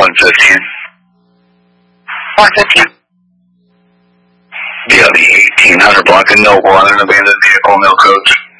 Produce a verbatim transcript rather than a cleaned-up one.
one fifteen. one fifteen. Yeah, the eighteen hundred block of Noble on an abandoned vehicle, no codes.